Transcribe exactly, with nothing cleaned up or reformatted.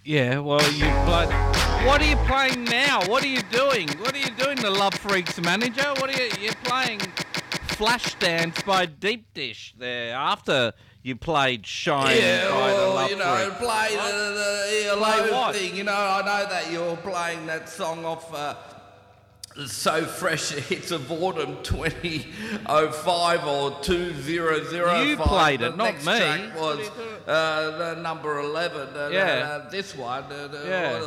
Yeah, well, you played. What are you playing now? What are you doing? What are you doing, the Love Freaks manager? What are you? You're playing Flashdance by Deep Dish there after you played Shine Yeah, by the well, Love you know, Freaks. play the, the Play E L O what? thing. You know, I know that you're playing that song off uh, So Fresh Hits of Autumn twenty oh five or two thousand five. You played it, The not next me. track was uh, the number eleven. Uh, Yeah. uh, this one. Uh, Yeah.